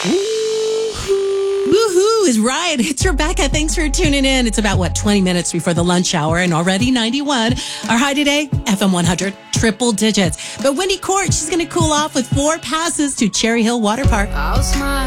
Woohoo is right. It's Rebecca. Thanks for tuning in. It's about, 20 minutes before the lunch hour and already 91. Our high today, FM 100, triple digits. But Wendy Court, she's going to cool off with 4 passes to Cherry Hill Water Park. I'll smile.